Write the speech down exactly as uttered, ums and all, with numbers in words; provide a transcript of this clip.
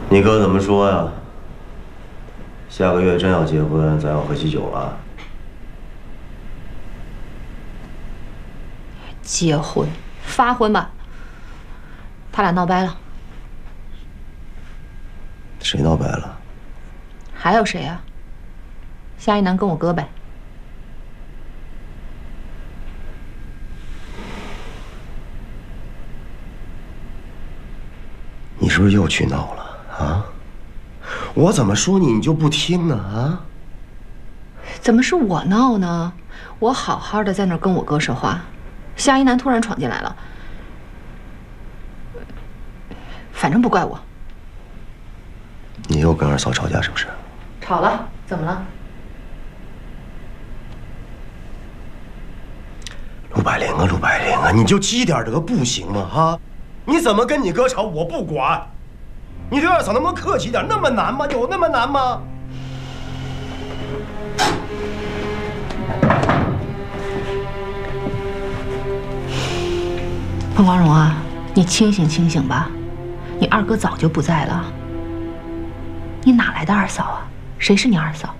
你哥怎么说呀？下个月真要结婚，咱要喝喜酒了。 结婚，发婚吧。他俩闹掰了。 谁闹掰了？ 还有谁啊？夏一楠跟我哥呗。 你是不是又去闹了啊？我怎么说你，你就不听呢？啊？ 怎么是我闹呢？我好好的在那儿跟我哥说话，夏一楠突然闯进来了。反正不怪我。 你又跟二嫂吵架是不是？ 吵了？怎么了？ 陆百灵啊，陆百灵啊，你就积点德不行吗？哈，你怎么跟你哥吵，我不管。你对二嫂能不能客气点？那么难吗？有那么难吗？ 彭光荣啊，你清醒清醒吧，你二哥早就不在了。你哪来的二嫂啊？谁是你二嫂？